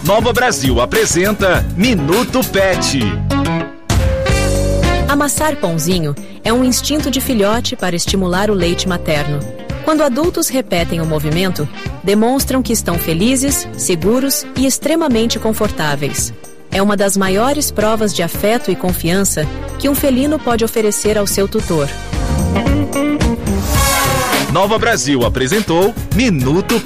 Nova Brasil apresenta Minuto Pet. Amassar pãozinho é um instinto de filhote para estimular o leite materno. Quando adultos repetem o movimento, demonstram que estão felizes, seguros e extremamente confortáveis. É uma das maiores provas de afeto e confiança que um felino pode oferecer ao seu tutor. Nova Brasil apresentou Minuto